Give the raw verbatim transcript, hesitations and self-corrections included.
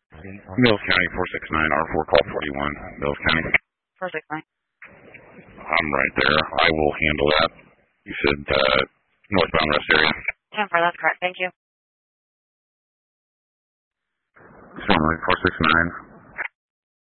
Mills County, four six nine, R four, call forty-one, Mills County. four six nine. I'm right there. I will handle that. You said uh, northbound rest area. ten four, that's correct. Thank you. Summary, four six nine.